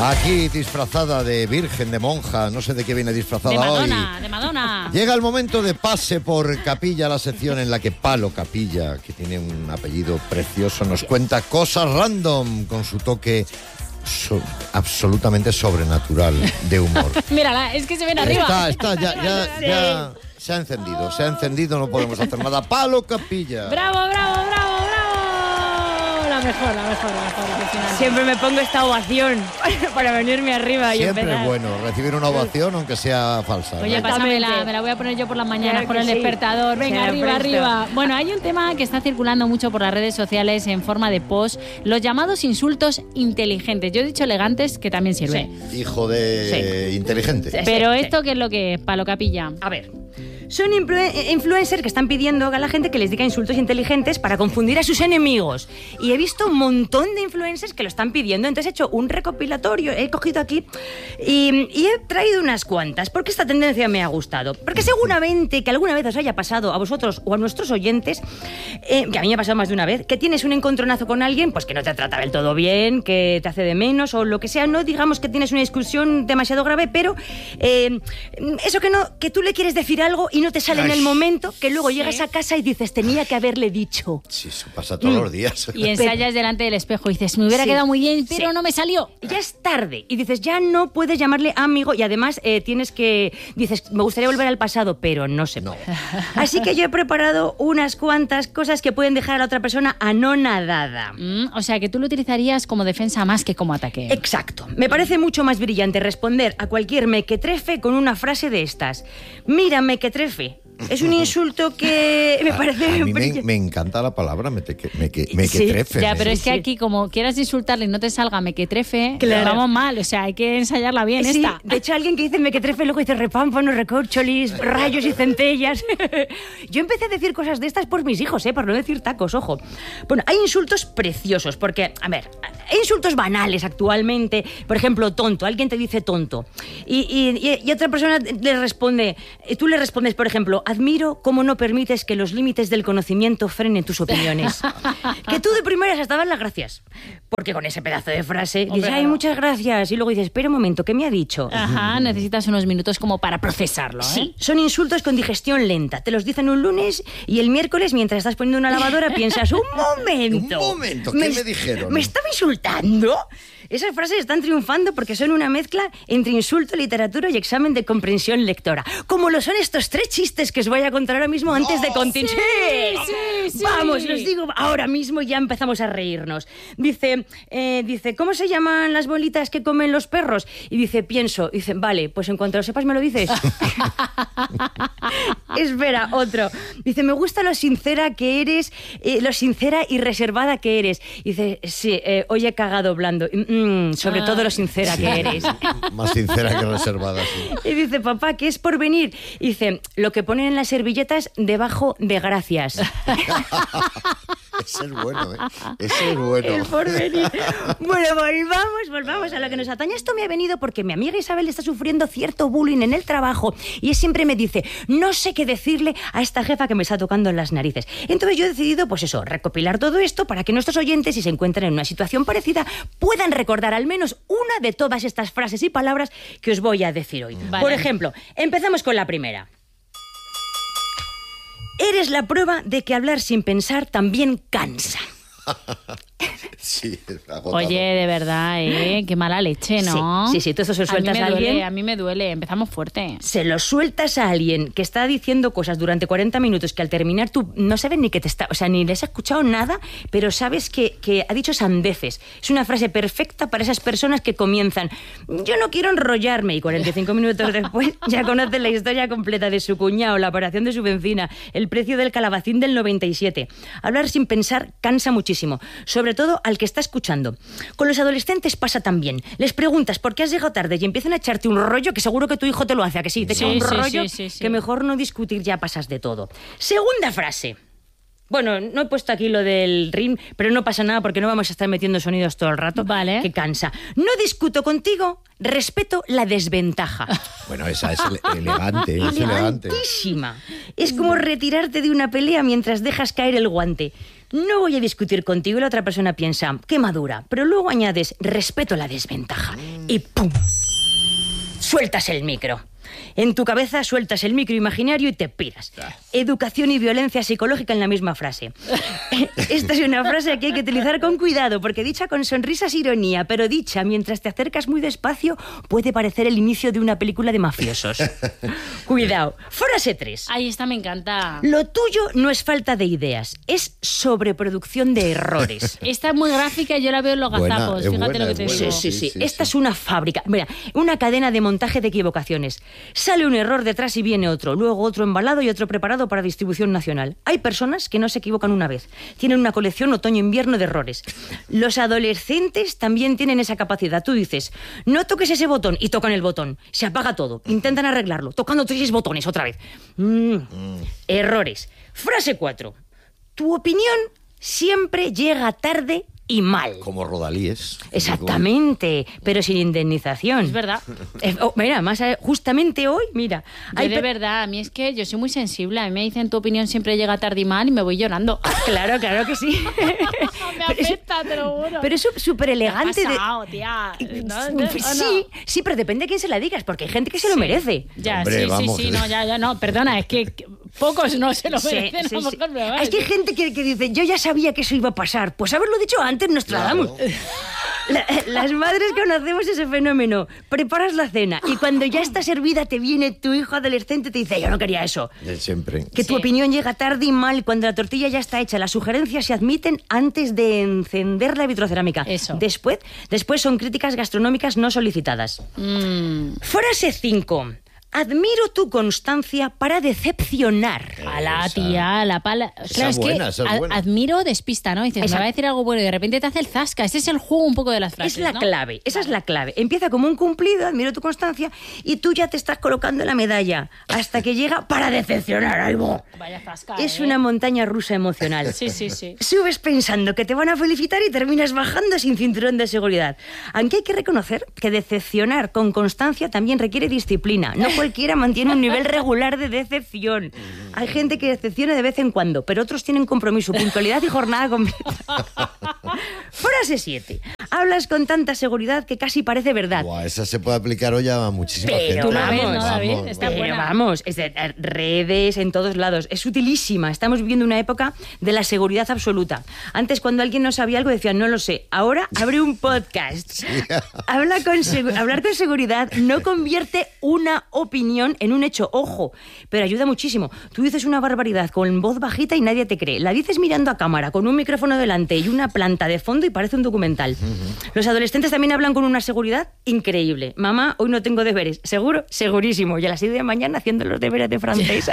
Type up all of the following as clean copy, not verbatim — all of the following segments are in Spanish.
Aquí disfrazada de virgen, de monja, no sé de qué viene disfrazada hoy. De Madonna. Llega el momento de pase por Capilla, la sección en la que Palo Capilla, que tiene un apellido precioso, nos cuenta cosas random con su toque absolutamente sobrenatural de humor. Mírala, es que se ven arriba. Está, ya se ha encendido, no podemos hacer nada. Palo Capilla. Bravo. La mejor, impresionante. Siempre me pongo esta ovación para venirme arriba y empezar. Siempre es bueno recibir una ovación, aunque sea falsa. Oye, ¿no? pásamela, me la voy a poner yo por las mañanas, Claro con el sí. despertador. Venga, arriba. Bueno, hay un tema que está circulando mucho por las redes sociales en forma de post, los llamados insultos inteligentes. Yo he dicho elegantes, que también sirve. Sí. Hijo de inteligente. Pero Sí. esto, ¿qué es lo que es, Palo Capilla? A ver, son influencers que están pidiendo a la gente que les diga insultos inteligentes para confundir a sus enemigos. Y he visto un montón de influencers que lo están pidiendo. Entonces he hecho un recopilatorio, he cogido aquí y he traído unas cuantas, porque esta tendencia me ha gustado. Porque seguramente que alguna vez os haya pasado a vosotros o a nuestros oyentes, que a mí me ha pasado más de una vez, que tienes un encontronazo con alguien, pues que no te trata del todo bien, que te hace de menos o lo que sea. No digamos que tienes una discusión demasiado grave, pero eso que tú le quieres decir algo y no te sale en el momento, que luego llegas a casa y dices, tenía que haberle dicho. Sí, eso pasa todos los días. Y ensayas delante del espejo y dices, me hubiera quedado muy bien, pero no me salió. Ya es tarde y dices, ya no puedes llamarle amigo y además dices, me gustaría volver al pasado, pero no se puede. Así que yo he preparado unas cuantas cosas que pueden dejar a la otra persona anonadada. O sea, que tú lo utilizarías como defensa más que como ataque. Exacto. Me parece mucho más brillante responder a cualquier mequetrefe con una frase de estas. Mira, mequetrefe. Es un insulto que me parece... A mí me encanta la palabra mequetrefe. Ya, pero es que aquí, como quieras insultarle y no te salga mequetrefe, vamos mal. O sea, hay que ensayarla bien esta. De hecho, alguien que dice mequetrefe luego dice repámpanos, recorcholis, rayos y centellas. Yo empecé a decir cosas de estas por mis hijos, por no decir tacos, ojo. Bueno, hay insultos preciosos, porque, a ver, hay insultos banales actualmente. Por ejemplo, tonto. Alguien te dice tonto. Y otra persona le responde, tú le respondes, por ejemplo, admiro cómo no permites que los límites del conocimiento frenen tus opiniones. Que tú de primeras hasta das las gracias. Porque con ese pedazo de frase dices, ay, muchas gracias. Y luego dices, espera un momento, ¿qué me ha dicho? Ajá, necesitas unos minutos como para procesarlo, ¿eh? Sí, son insultos con digestión lenta. Te los dicen un lunes y el miércoles, mientras estás poniendo una lavadora, piensas, un momento. ¿Qué me dijeron? ¿Me estaba insultando? Esas frases están triunfando porque son una mezcla entre insulto, literatura y examen de comprensión lectora. Como lo son estos 3 chistes que os voy a contar ahora mismo antes de continuar. Sí. Vamos, los digo ahora mismo y ya empezamos a reírnos. Dice, ¿cómo se llaman las bolitas que comen los perros? Y dice, pienso. Dice, vale, pues en cuanto lo sepas me lo dices. Espera, otro. Dice, me gusta lo sincera que eres, lo sincera y reservada que eres. Dice, sí, hoy he cagado blando. Sobre todo lo sincera que eres. Más sincera que reservada, sí. Y dice, papá, ¿qué es por venir? Y dice, lo que ponen en las servilletas debajo de gracias. Ese es bueno, ¿eh? Ese es bueno. El porvenir. Bueno, volvamos a lo que nos atañe. Esto me ha venido porque mi amiga Isabel está sufriendo cierto bullying en el trabajo y siempre me dice, no sé qué decirle a esta jefa que me está tocando en las narices. Entonces yo he decidido, pues eso, recopilar todo esto para que nuestros oyentes, si se encuentran en una situación parecida, puedan recordar al menos una de todas estas frases y palabras que os voy a decir hoy. Vale. Por ejemplo, empezamos con la primera. Eres la prueba de que hablar sin pensar también cansa. Sí, agotado. Oye, de verdad, qué mala leche, ¿no? Sí, tú eso se lo sueltas a alguien. A mí me duele, empezamos fuerte. Se lo sueltas a alguien que está diciendo cosas durante 40 minutos que al terminar tú no sabes ni que te está... O sea, ni le has escuchado nada, pero sabes que ha dicho sandeces. Es una frase perfecta para esas personas que comienzan, yo no quiero enrollarme, y 45 minutos después ya conocen la historia completa de su cuñado, la operación de su benzina, el precio del calabacín del 97. Hablar sin pensar cansa muchísimo, sobre todo al que está escuchando. Con los adolescentes pasa también. Les preguntas por qué has llegado tarde y empiezan a echarte un rollo que seguro que tu hijo te lo hace, ¿a que sí? Te echa un rollo que mejor no discutir, ya pasas de todo. Segunda frase. Bueno, no he puesto aquí lo del rim, pero no pasa nada porque no vamos a estar metiendo sonidos todo el rato. Vale. Que cansa. No discuto contigo, respeto la desventaja. Bueno, esa es elegante, es elegante. Elegantísima. Es como retirarte de una pelea mientras dejas caer el guante. no voy a discutir contigo, y la otra persona piensa, qué madura, pero luego añades, respeto la desventaja, y ¡pum! Sueltas el micro. En tu cabeza sueltas el micro imaginario y te piras. Educación y violencia psicológica en la misma frase. Esta es una frase que hay que utilizar con cuidado, porque dicha con sonrisas e ironía, pero dicha mientras te acercas muy despacio, puede parecer el inicio de una película de mafiosos. Cuidado. Frase 3. Ay, esta me encanta. Lo tuyo no es falta de ideas, es sobreproducción de errores. Esta es muy gráfica y yo la veo en los gazapos. Fíjate lo que te digo. Sí. Esta es una fábrica. Mira, una cadena de montaje de equivocaciones. Sale un error detrás y viene otro, luego otro embalado y otro preparado para distribución nacional. Hay personas que no se equivocan una vez. Tienen una colección otoño-invierno de errores. Los adolescentes también tienen esa capacidad. Tú dices, no toques ese botón, y tocan el botón. Se apaga todo. Intentan arreglarlo, tocando 3 botones otra vez. Errores. Frase 4. Tu opinión siempre llega tarde y mal. Como Rodalíes. Exactamente, pero sin indemnización. Es verdad. Mira, justamente hoy, mira. De verdad, a mí es que yo soy muy sensible. A mí me dicen tu opinión siempre llega tarde y mal y me voy llorando. Claro que sí. Me afecta, te lo juro. Pero es súper elegante. ¿Qué ha pasado, tía? Sí, pero depende de quién se la digas, porque hay gente que se lo merece. Ya, hombre, sí, no, ya, no, perdona, es que pocos no se lo merecen. Sí. A lo mejor, pero vale. Es que hay gente que dice, yo ya sabía que eso iba a pasar. Pues haberlo dicho antes, Nostradamus. Claro. Las madres conocemos ese fenómeno. Preparas la cena y cuando ya está servida te viene tu hijo adolescente y te dice, yo no quería eso. Siempre. Que tu opinión llega tarde y mal cuando la tortilla ya está hecha. Las sugerencias se admiten antes de encender la vitrocerámica. Eso. Después son críticas gastronómicas no solicitadas. Frase 5. Admiro tu constancia para decepcionar. A tía, la pala. Claro, buena. Admiro despista, ¿no? Dices, me va a decir algo bueno y de repente te hace el zasca. Ese es el juego un poco de las frases, Es la clave, esa es la clave. Empieza como un cumplido, admiro tu constancia, y tú ya te estás colocando la medalla hasta que llega para decepcionar algo. Vaya zasca, Es una montaña rusa emocional. Sí. Subes pensando que te van a felicitar y terminas bajando sin cinturón de seguridad. Aunque hay que reconocer que decepcionar con constancia también requiere disciplina. No cualquiera mantiene un nivel regular de decepción. Hay gente que decepciona de vez en cuando, pero otros tienen compromiso, puntualidad y jornada completa. Frase 7. Hablas con tanta seguridad que casi parece verdad. Buah, esa se puede aplicar hoy a muchísima gente. Tú la ves, ¿no, David? Está buena. Vamos, es de redes, en todos lados. Es utilísima. Estamos viviendo una época de la seguridad absoluta. Antes, cuando alguien no sabía algo, decían, no lo sé. Ahora, abre un podcast. Sí. Hablar con seguridad no convierte una opinión en un hecho, ojo, pero ayuda muchísimo. Tú dices una barbaridad con voz bajita y nadie te cree. La dices mirando a cámara, con un micrófono delante y una planta de fondo y parece un documental. Los adolescentes también hablan con una seguridad increíble. Mamá, hoy no tengo deberes. ¿Seguro? Segurísimo. Y a las 6 de la mañana haciendo los deberes de francés.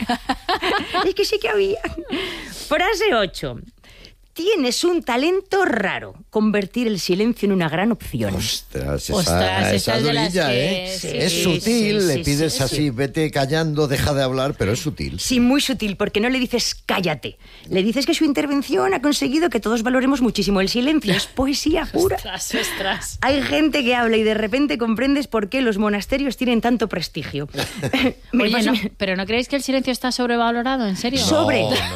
Es que sí que había. Frase 8. Tienes un talento raro. Convertir el silencio en una gran opción. Ostras, esa es durilla, ¿eh? Sí, es sutil, le pides así, vete callando, deja de hablar, pero es sutil. Sí, muy sutil, porque no le dices cállate. Le dices que su intervención ha conseguido que todos valoremos muchísimo el silencio. Es poesía pura. Ostras. Hay gente que habla y de repente comprendes por qué los monasterios tienen tanto prestigio. Oye, pero ¿no creéis que el silencio está sobrevalorado? ¿En serio? No.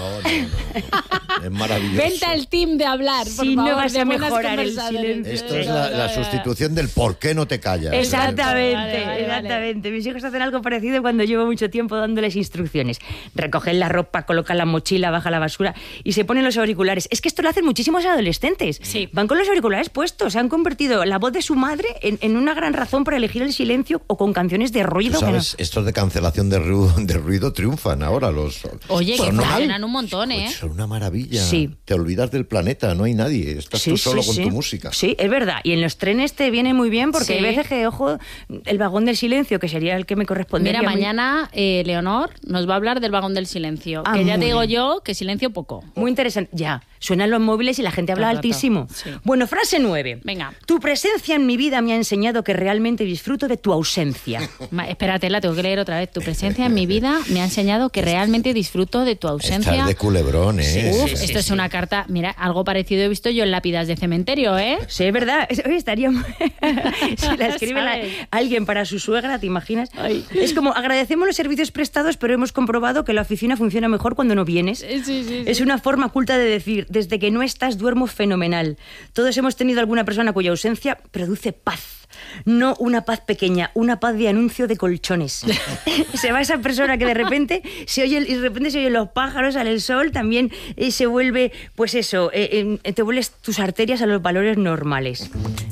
Es maravilloso. Vente al team de hablar, por si favor, no vas de a buenas mejorar el conversaciones. silencio. Esto es la sustitución del ¿por qué no te callas? Exactamente. Mis hijos hacen algo parecido cuando llevo mucho tiempo dándoles instrucciones. Recogen la ropa, colocan la mochila, baja la basura y se ponen los auriculares. Es que esto lo hacen muchísimos adolescentes. Sí. Van con los auriculares puestos. Se han convertido la voz de su madre en una gran razón para elegir el silencio o con canciones de ruido. ¿Tú sabes? Estos de cancelación de ruido triunfan ahora. Oye, que funcionan un montón, ¿eh? Pues son una maravilla. Sí. Te olvidas del planeta, no hay nadie. Estás tú solo con tu música. Sí, es verdad. Y en los trenes te viene muy bien porque hay Sí. veces que, ojo, el vagón del silencio, que sería el que me correspondería. Mira, a mí. mañana Leonor nos va a hablar del vagón del silencio. Ah, que ya muy te digo bien. yo que silencio poco. Muy interesante. Ya, suenan los móviles y la gente habla Todo el rato. altísimo. Sí. Bueno, frase 9. Venga. Tu presencia en mi vida me ha enseñado que realmente disfruto de tu ausencia. Espérate, la tengo que leer otra vez. Tu presencia en mi vida me ha enseñado que realmente disfruto de tu ausencia. Estás de culebrón, ¿eh? Uf, esto es una carta. Mira, algo parecido he visto yo en lápidas de cementerio, ¿eh? Sí, es verdad. Oye, estaría... si la escribe ¿Sabes? alguien para su suegra, ¿te imaginas? Ay. Es como, agradecemos los servicios prestados, pero hemos comprobado que la oficina funciona mejor cuando no vienes. Sí. Es una forma culta de decir, desde que no estás duermo fenomenal. Todos hemos tenido alguna persona cuya ausencia produce paz. No una paz pequeña, una paz de anuncio de colchones. Se va esa persona que de repente se oyen los pájaros, sale el sol, también se vuelve, pues eso, te vuelves tus arterias a los valores normales.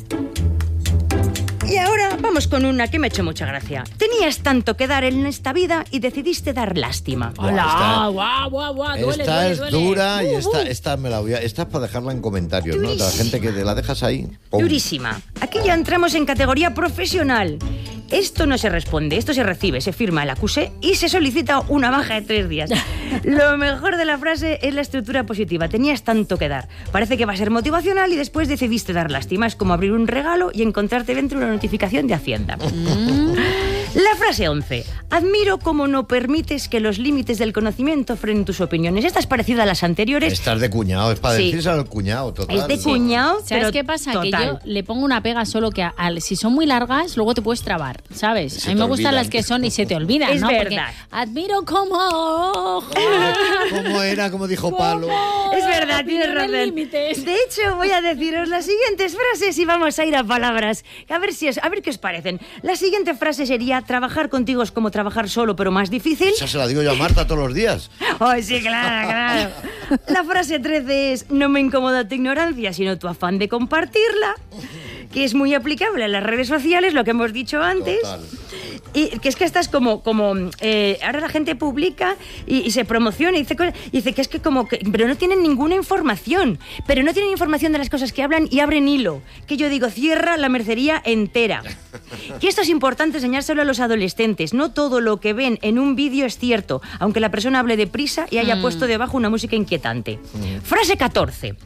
Y ahora vamos con una que me ha hecho mucha gracia. Tenías tanto que dar en esta vida y decidiste dar lástima. Hola, guau, duele, esta duele, es duele. dura y esta me la voy a... Esta es para dejarla en comentarios, ¿no? La gente que te la dejas ahí. ¡Pum! Durísima. Aquí ya entramos en categoría profesional. Esto no se responde, esto se recibe, se firma el acusé y se solicita una baja de 3 días. Lo mejor de la frase es la estructura positiva. Tenías tanto que dar. Parece que va a ser motivacional y después decidiste dar lástima. Es como abrir un regalo y encontrarte dentro una notificación de Hacienda. La frase 11. Admiro cómo no permites que los límites del conocimiento frenen tus opiniones. Esta es parecida a las anteriores. Esta es de cuñado, es para Sí. decirse al cuñado, total. Es de cuñado, ¿Sabes pero qué pasa? total. Que yo le pongo una pega solo que si son muy largas, luego te puedes trabar, ¿sabes? Se A mí me te gustan olvidan. las que son y se te olvidan, Es ¿no? verdad. Porque admiro cómo... ¿Cómo era? Como dijo Palo. Es verdad, tienes Opinión en razón. límites. De hecho, voy a deciros las siguientes frases y vamos a ir a palabras. A ver qué os parecen. La siguiente frase sería: trabajar contigo es como trabajar solo, pero más difícil. Esa se la digo yo a Marta todos los días. Oh, sí, claro. La frase 13 es: no me incomoda tu ignorancia, sino tu afán de compartirla, que es muy aplicable a las redes sociales, lo que hemos dicho antes. Total. Y que es que estás como ahora la gente publica y se promociona y dice cosas, y dice que es que pero no tienen ninguna información, pero no tienen información de las cosas que hablan y abren hilo, que yo digo, cierra la mercería entera. Que esto es importante enseñárselo a los adolescentes. No todo lo que ven en un vídeo es cierto, aunque la persona hable deprisa y haya puesto debajo una música inquietante. Frase 14.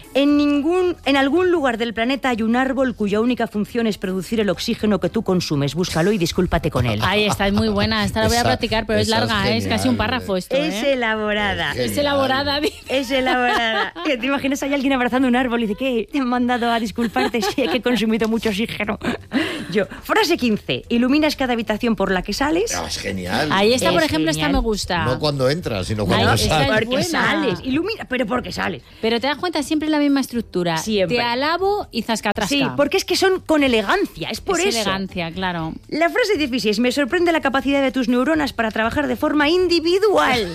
En algún lugar del planeta hay un árbol cuya única función es producir el oxígeno que tú consumes. Búscalo y discúlpate con él. Ahí está, es muy buena. Esta la voy a Esa- practicar, pero es esa es larga, es genial. casi un párrafo esto, Es elaborada. Es Es elaborada, dice. Es elaborada. Que ¿te imaginas hay alguien abrazando un árbol y dice que te han mandado a disculparte si es que he consumido mucho oxígeno? Yo. Frase 15. Iluminas cada habitación por la que sales. Ah, es genial. Ahí está, por Es ejemplo, esta genial. me gusta. No cuando entras, sino cuando Ahí está sales. el- Porque buena. sales. Ilumina, pero porque sales. Pero te das cuenta, siempre la misma estructura. Siempre. Te alabo y zascatrasca. Sí, porque es que son con elegancia. Es por es eso. elegancia, claro. La frase 16. Me sorprende la capacidad de tus neuronas para trabajar de forma individual.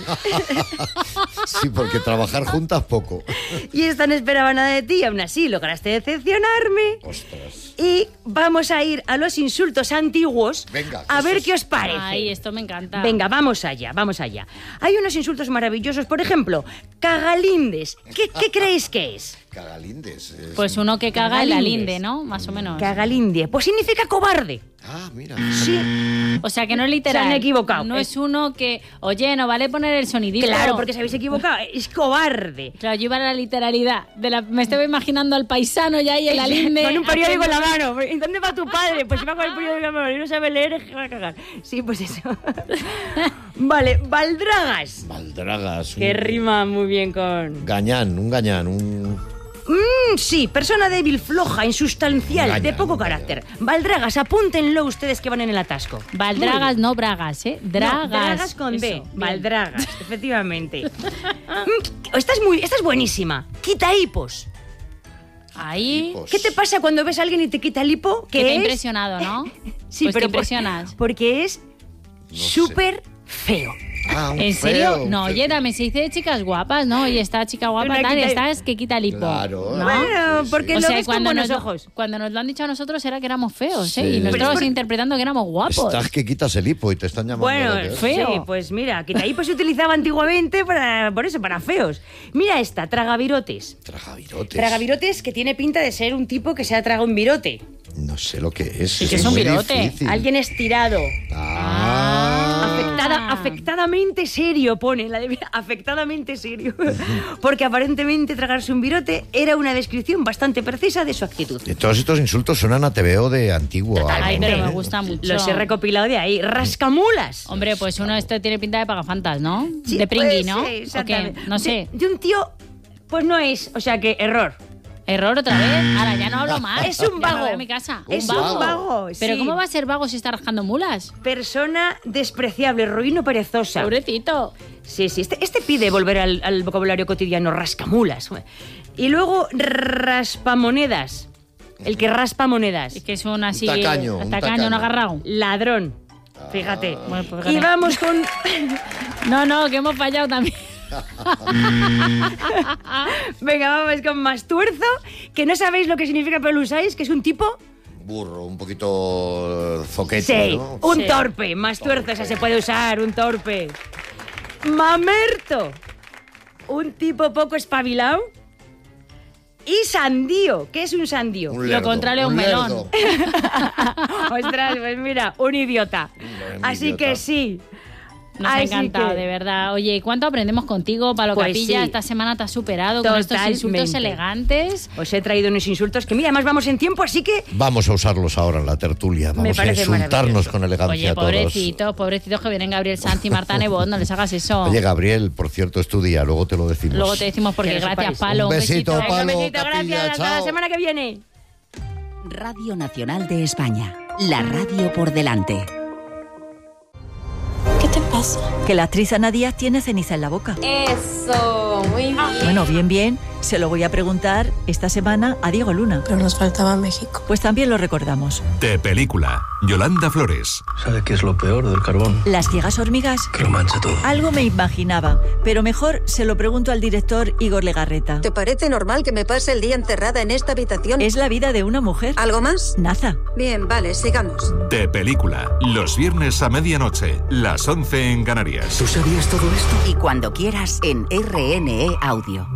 Sí, porque trabajar juntas poco. Y esta no esperaba nada de ti y aún así lograste decepcionarme. Ostras. Y vamos a ir a los insultos antiguos. Venga, a ver esos- qué os parece. Ay, esto me encanta. Venga, vamos allá, vamos allá. Hay unos insultos maravillosos, por ejemplo, cagalindes. ¿Qué creéis que es? Cagalindes. Pues uno que caga en la Cagalíndes. linde, ¿no? Más o menos. Cagalindie. Pues significa cobarde. Ah, mira. Sí. O sea, que no es literal. Se han equivocado. No es uno que, oye, no vale poner el sonidito. Claro, porque se habéis equivocado. Es cobarde. Claro, yo iba a la literalidad. Me estaba imaginando al paisano ya ahí en la linde. Con un periódico en la haciendo- mano. ¿Y dónde va tu padre? Pues va con el periódico en la mano y no sabe leer, es que va a cagar. Sí, pues eso. Vale, baldragas. Valdragas. Que rima muy bien con... Gañán, un... Sí, persona débil, floja, insustancial, Gañán, de poco gañán. carácter. Baldragas, apúntenlo ustedes que van en el atasco. Valdragas, no bragas, ¿eh? Dragas. No, dragas con D. Eso, bien. Valdragas, efectivamente. Esta es buenísima. Quita hipos. Ahí. Hipos. ¿Qué te pasa cuando ves a alguien y te quita el hipo? Que te ha es? impresionado, ¿no? Sí, Pues te pero impresionas. porque es sé. súper feo. Ah, un ¿En serio? feo, No, un oye, también se dice de chicas guapas, ¿no? Y esta chica guapa Una tal, quita- esta es que quita el hipo. Claro. ¿no? Bueno, Sí, porque sí. O lo sea, ves con cuando buenos nos, ojos. cuando nos lo han dicho a nosotros era que éramos feos, Sí. ¿eh? Y Pero nosotros es por- interpretando que éramos guapos. Estás que quitas el hipo y te están llamando Bueno, lo que es. feo. sí, pues mira, quita hipos se utilizaba antiguamente para feos. Mira esta, tragavirotes. Tragavirotes. Tragavirotes que tiene pinta de ser un tipo que se ha tragado un virote. No sé lo que es. Sí, que es un muy virote. difícil. Alguien estirado. Ah. Afectadamente serio, pone. Afectadamente serio. Porque aparentemente tragarse un virote era una descripción bastante precisa de su actitud. Todos estos insultos suenan a TVO de antiguo. Ay, algo, pero me ¿eh? gusta mucho. Los he recopilado de ahí. Rascamulas. Hombre, pues uno este tiene pinta de pagafantas, ¿no? Sí, de pringui, pues, ¿no? sí, ¿O qué? exactamente. No sé. De un tío, pues no es. O sea que error. Error otra vez. Ahora ya no hablo más. Es un Ya me vago. voy a mi casa. Es un vago. Pero sí. ¿cómo va a ser vago si está rascando mulas? Persona despreciable, ruin o perezosa. Pobrecito. Sí, este pide volver al vocabulario cotidiano, rascamulas. Y luego raspamonedas. El que raspa monedas. Es que es un así... tacaño, un tacaño. no agarrado. Ladrón. Fíjate. Bueno, pues Y fíjate. vamos con... No, que hemos fallado también. Venga, vamos con Mastuerzo, que no sabéis lo que significa, pero lo usáis, que es un tipo... Burro, un poquito zoquete, Sí, ¿no? un Sí. torpe. Mastuerzo, esa se puede usar, un torpe. Mamerto, un tipo poco espabilado. Y sandío, ¿qué es un sandío? Un Lo lerdo, contrario a un melón. lerdo. Ostras, pues mira, un idiota. Un Así idiota. que sí. Nos ha Así encantado, que- de verdad. Oye, ¿cuánto aprendemos contigo, Palo Pues Capilla? sí. Esta semana te has superado con estos insultos Totalmente. elegantes. Os he traído unos insultos que, mira, además vamos en tiempo, así que... Vamos a usarlos ahora en la tertulia. Me Vamos a parece insultarnos maravilloso. con elegancia Oye, a todos. pobrecitos que vienen Gabriel Sanz y Marta Nebot, no les hagas eso. Oye, Gabriel, por cierto, es tu día, luego te lo decimos. Luego te decimos porque Que lo gracias, sepáis. Palo. Un besito, Venga, Palo, un besito, Capilla, gracias, hasta la chao. semana que viene. Radio Nacional de España. La radio por delante. ¿Qué te pasa? Que la actriz Ana Díaz tiene ceniza en la boca. Eso, muy bien. Bueno, bien, se lo voy a preguntar esta semana a Diego Luna. Pero nos faltaba México. Pues también lo recordamos. De película, Yolanda Flores. ¿Sabe qué es lo peor del carbón? Las ciegas hormigas. Que lo mancha todo. Algo me imaginaba, pero mejor se lo pregunto al director Igor Legarreta. ¿Te parece normal que me pase el día encerrada en esta habitación? Es la vida de una mujer. ¿Algo más? Naza. Bien, vale, sigamos. De película, los viernes a medianoche, las 11 en Canarias. ¿Tú sabías todo esto? Y cuando quieras en RNE Audio.